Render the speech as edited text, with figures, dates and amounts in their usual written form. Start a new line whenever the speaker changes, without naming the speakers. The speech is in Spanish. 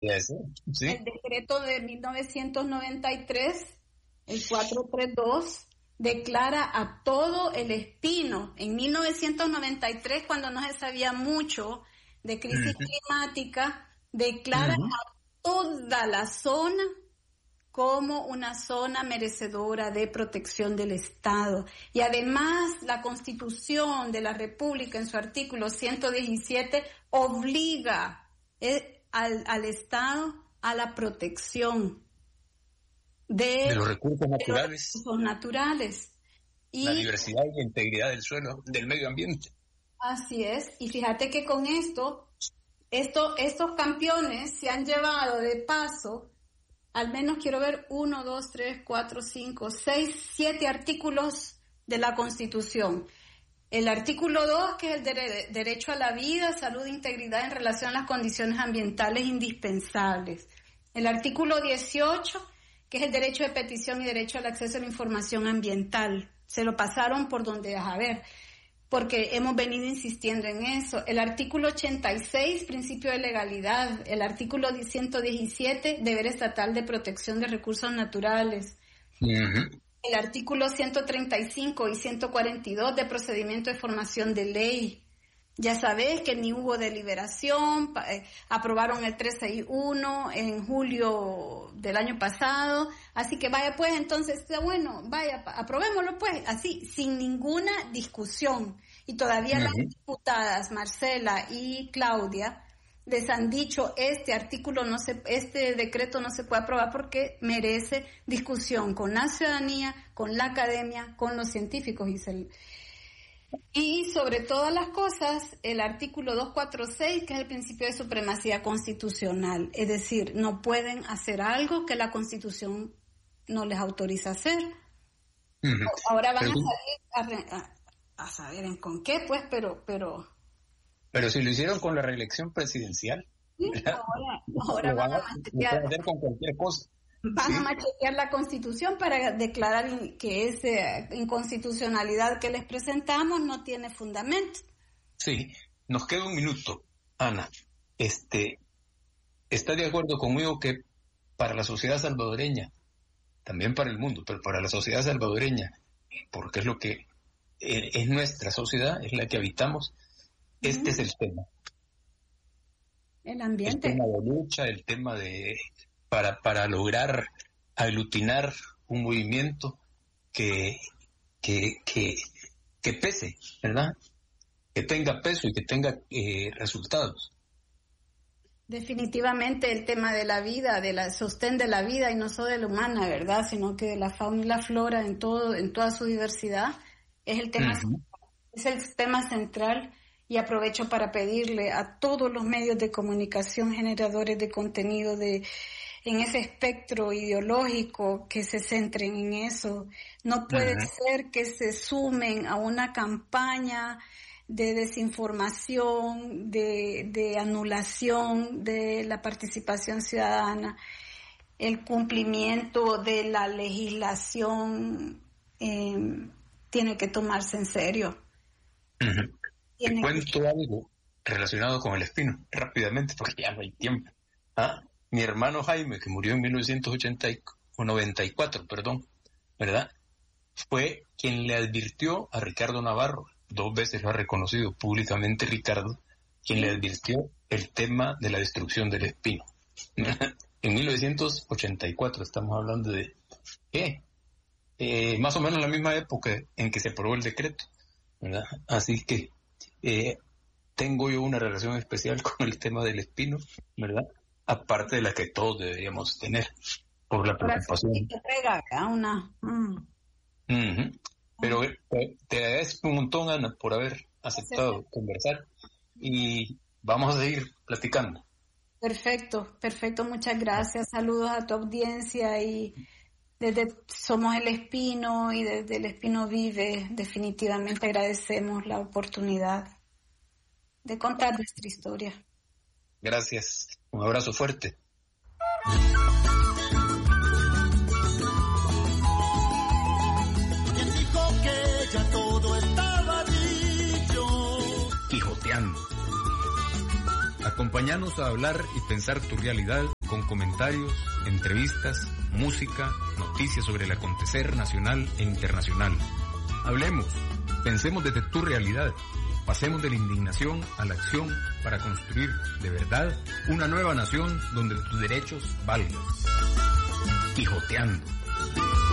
Sí. El decreto de 1993, el 432, declara a todo el espino. En 1993, cuando no se sabía mucho de crisis climática, declara a toda la zona como una zona merecedora de protección del Estado. Y además, la Constitución de la República, en su artículo 117, obliga al Estado a la protección de los recursos naturales. Y
la diversidad y la integridad del suelo, del medio ambiente.
Así es. Y fíjate que con estos campeones se han llevado de paso, al menos quiero ver 1, 2, 3, 4, 5, 6, 7 artículos de la Constitución. El artículo 2, que es el derecho a la vida, salud e integridad en relación a las condiciones ambientales indispensables. El artículo 18, que es el derecho de petición y derecho al acceso a la información ambiental. Se lo pasaron por donde, a ver, porque hemos venido insistiendo en eso. El artículo 86, principio de legalidad. El artículo 117, deber estatal de protección de recursos naturales. El artículo 135 y 142 de procedimiento de formación de ley. Ya sabés que ni hubo deliberación, aprobaron el 361 en julio del año pasado, así que vaya pues, entonces, bueno, vaya, aprobémoslo pues, así, sin ninguna discusión. Y todavía las diputadas Marcela y Claudia les han dicho, este decreto no se puede aprobar porque merece discusión con la ciudadanía, con la academia, con los científicos, y sobre todas las cosas, el artículo 246, que es el principio de supremacía constitucional. Es decir, no pueden hacer algo que la Constitución no les autoriza hacer. Ahora van a salir a saber en con qué, pues, pero
si lo hicieron con la reelección presidencial,
¿sí? ahora van a
hacer con cualquier cosa.
Van a machetear la Constitución para declarar que esa inconstitucionalidad que les presentamos no tiene fundamento.
Sí, nos queda un minuto, Ana. ¿Está de acuerdo conmigo que para la sociedad salvadoreña, también para el mundo, pero para la sociedad salvadoreña, porque es lo que es nuestra sociedad, es la que habitamos, este es el tema?
El ambiente.
El tema de lucha, el tema de... para lograr aglutinar un movimiento que pese, ¿verdad? Que tenga peso y que tenga resultados.
Definitivamente el tema de la vida, de la sostén de la vida, y no solo de la humana, ¿verdad? Sino que de la fauna y la flora en toda su diversidad, es el tema es el tema central. Y aprovecho para pedirle a todos los medios de comunicación, generadores de contenido en ese espectro ideológico, que se centren en eso. No puede ser que se sumen a una campaña de desinformación, de anulación de la participación ciudadana. El cumplimiento de la legislación tiene que tomarse en serio.
Te cuento algo relacionado con el espino, rápidamente, porque ya no hay tiempo. Mi hermano Jaime, que murió en 1994, ¿verdad? Fue quien le advirtió a Ricardo Navarro, 2 veces lo ha reconocido públicamente Ricardo, quien le advirtió el tema de la destrucción del espino. En 1984, estamos hablando de, más o menos la misma época en que se aprobó el decreto, ¿verdad? Así que tengo yo una relación especial con el tema del espino, ¿verdad? Aparte de la que todos deberíamos tener por la preocupación. Pero te agradezco un montón, Ana, por haber aceptado conversar, y vamos a seguir platicando.
Perfecto, muchas gracias. Saludos a tu audiencia, y desde Somos el Espino y desde El Espino Vive, definitivamente agradecemos la oportunidad de contar nuestra historia.
Gracias, un abrazo fuerte.
¿Quién dijo que ya todo estaba dicho?
Quijoteando. Acompáñanos a hablar y pensar tu realidad con comentarios, entrevistas, música, noticias sobre el acontecer nacional e internacional. Hablemos, pensemos desde tu realidad, pasemos de la indignación a la acción para construir, de verdad, una nueva nación donde tus derechos valgan. Quijoteando.